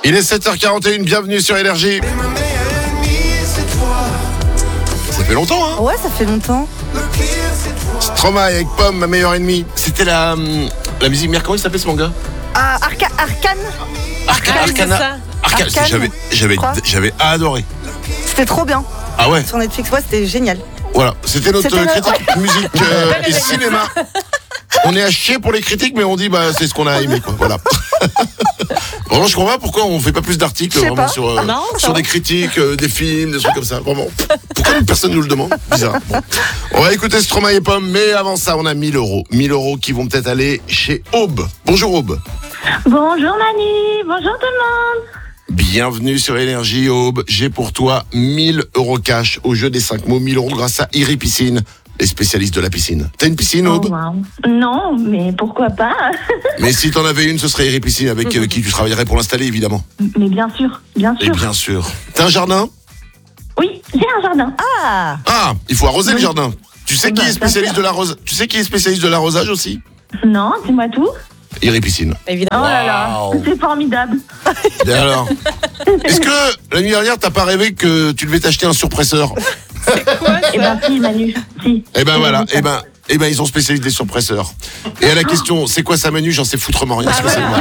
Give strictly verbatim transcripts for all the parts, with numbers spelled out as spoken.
Il est sept heures quarante et une, bienvenue sur Énergie. Ça fait longtemps, hein? Ouais, ça fait longtemps. Stromae avec Pomme, ma meilleure ennemie. C'était la, la musique mère, comment il s'appelait ce manga? Ah, Arca- Arcane. Arca- Arcane, Arcana. c'est ça. Arcane, Arcane, j'avais, j'avais, je crois. j'avais adoré. C'était trop bien. Ah ouais? Sur Netflix, ouais, c'était génial. Voilà, c'était notre C'était critique notre- musique euh, et cinéma. On est à chier pour les critiques, mais on dit bah c'est ce qu'on a aimé, quoi. Voilà. Vraiment, je comprends pas pourquoi on fait pas plus d'articles Je sais vraiment pas. sur, euh, Non, ça sur va. des critiques, euh, des films, des trucs comme ça. Vraiment. Pourquoi personne nous le demande? Bizarre. Bon. On va écouter Stromae et Pomme, mais avant ça, on a mille euros. mille euros qui vont peut-être aller chez Aube. Bonjour Aube. Bonjour Manu, bonjour tout le monde. Bienvenue sur Énergie Aube. J'ai pour toi mille euros cash au jeu des cinq mots. mille euros grâce à Iri Piscine, les spécialistes de la piscine. T'as une piscine, Aube? Oh, wow. Non, mais pourquoi pas? Mais si t'en avais une, ce serait Iri Piscine avec euh, qui tu travaillerais pour l'installer, évidemment. Mais bien sûr, bien Et sûr. bien sûr. T'as un jardin? Oui, j'ai un jardin. Ah, Ah, il faut arroser Oui. le jardin. Tu sais Eh qui ben, est spécialiste bien de l'arrosage? Tu sais qui est spécialiste de l'arrosage aussi? Non, dis-moi tout. Iri Piscine. Oh évidemment. là là, Wow. c'est formidable. Et alors? Est-ce que la nuit dernière, t'as pas rêvé que tu devais t'acheter un surpresseur? Eh ben si Manu, si. Eh ben J'ai voilà, dit ça. eh ben, eh ben ils sont spécialistes des surpresseurs. Et à la question, c'est quoi ça Manu? J'en sais foutrement rien, ce que c'est moi.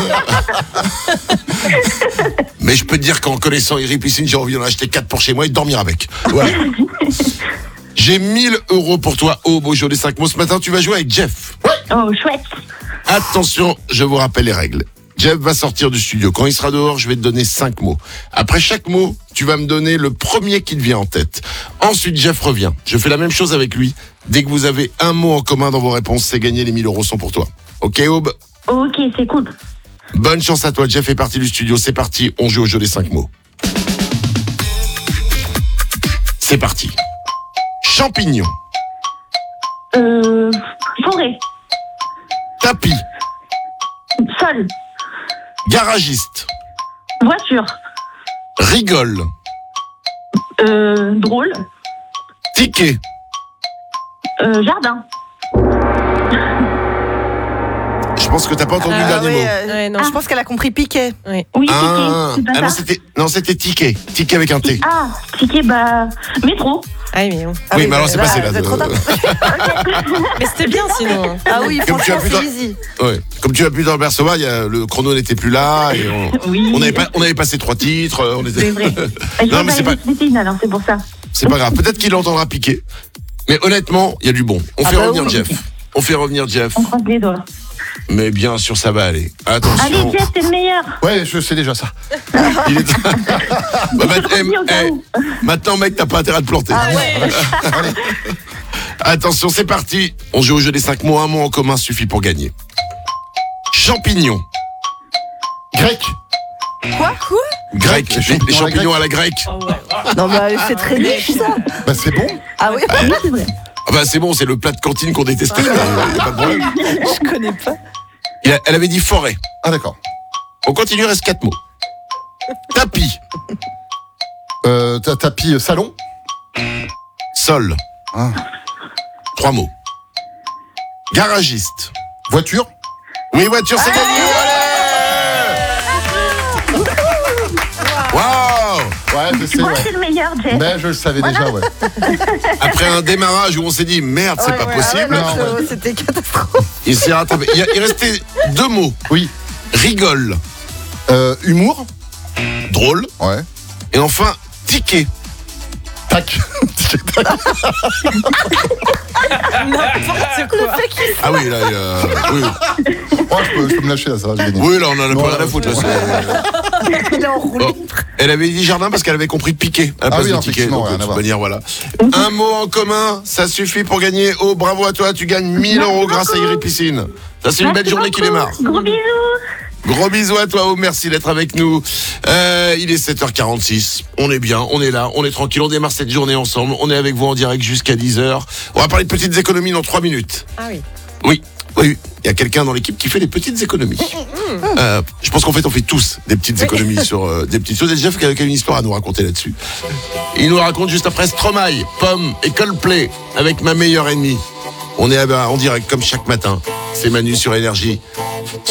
Mais je peux te dire qu'en connaissant Iri Piscine, j'ai envie d'en acheter quatre pour chez moi et de dormir avec. Voilà. J'ai mille euros pour toi, Aube, au jeu des cinq mots. Ce matin, tu vas jouer avec Jeff. Oh, chouette. Attention, je vous rappelle les règles. Jeff va sortir du studio. Quand il sera dehors, je vais te donner cinq mots. Après chaque mot, tu vas me donner le premier qui te vient en tête. Ensuite, Jeff revient. Je fais la même chose avec lui. Dès que vous avez un mot en commun dans vos réponses, c'est gagné, les mille euros sont pour toi. Ok, Aube? Ok, c'est cool. Bonne chance à toi, Jeff est parti du studio. C'est parti, on joue au jeu des cinq mots. C'est parti. Champignon, Euh, forêt, tapis, sol, garagiste, voiture, rigole, euh, drôle, ticket, euh, jardin. Je pense que t'as pas entendu le Ah dernier ouais, mot. euh, Ouais, non. Je pense qu'elle a compris Piquet. Oui. Oui, Ah, ticket, ah c'est non, pas ça. c'était, non, c'était ticket. Ticket avec un T. Ah, ticket, bah, métro. Ah oui, mais bon. Ah Oui, mais alors, c'est passé, là, c'est de- trop tard. Mais c'était bien sinon. Ah oui, Comme tu as franchement, pu c'est dans- easy. Ouais. Comme tu as pu dans le Berceau, il y a, le chrono n'était plus là et on, Oui. on avait pas, on avait passé trois titres. euh, On était... C'est vrai. Je non, mais c'est pas, Piscine, alors c'est pour ça. c'est pas grave. Peut-être qu'il entendra piquer. Mais honnêtement, il y a du bon. On Ah fait bah revenir oui. Jeff. On fait revenir Jeff. On croise les doigts. Mais bien sûr, ça va aller. Allez, Attention. Jeff, t'es le meilleur. Ouais, je sais déjà ça. Il est... Bah, bah, eh, Dis au cas eh, où. maintenant, mec, t'as pas intérêt à te planter. Ah ouais. Attention, c'est parti. On joue au jeu des cinq mots. Un mot en commun suffit pour gagner. Champignon. Grec. Quoi Quoi Grec. Les Les, champignons les à la champignons à la grecque. Non, bah c'est très niche ça. Bah c'est bon. Ah oui, Oui, c'est vrai. Ah bah c'est bon, c'est le plat de cantine qu'on détestait. mais, euh, y a pas de problème. je connais pas. Il a- elle avait dit forêt. Ah d'accord. On continue, il reste quatre mots. Tapis. Euh, ta- tapis euh, salon. Sol. Ah. Trois mots. Garagiste. Voiture. Oui, voiture, c'est gagné. Allez Waouh. Ouais, je sais. Moi, Ouais. c'est le meilleur, Jeff. Mais je le savais déjà, ouais. Après un démarrage où on s'est dit merde, c'est Ouais, pas ouais, possible, ah ouais, non, Non, c'est- C'était catastrophe. il s'est rattrapé. Il, y a- il restait deux mots. Oui. Rigole. Euh, humour. Drôle. Ouais. Et enfin, ticket. Tac. Tac. N'importe quoi. Ah oui, là, il y a- oui. Oh, je, peux, je peux me lâcher là, ça va, j'ai gagné. Oui, là, on en a Non, pas rien à là, foutre. Là, c'est- Il est en roue Oh. libre. Elle avait dit jardin parce qu'elle avait compris piqué à la Ah place oui, de non, ticket. effectivement, Donc, de rien à toute voir. manière, voilà. Un mot en commun, ça suffit pour gagner. Oh, bravo à toi, tu gagnes mille euros grâce à Iri Piscine. Ça, c'est une belle Merci journée qui beaucoup. démarre. Gros bisous. Gros bisous à toi, oh, merci d'être avec nous. Euh, il est sept heures quarante-six. On est bien, on est là, on est tranquille, on démarre cette journée ensemble. On est avec vous en direct jusqu'à dix heures. On va parler de petites économies dans trois minutes. Ah oui. Oui, oui, il y a quelqu'un dans l'équipe qui fait des petites économies. Euh, je pense qu'en fait, on fait tous des petites économies sur euh, des petites choses. Et Jeff qui a qui a une histoire à nous raconter là-dessus. Il nous raconte juste après Stromae, Pomme et Coldplay avec Ma meilleure ennemie. On est en direct comme chaque matin. C'est Manu sur Énergie.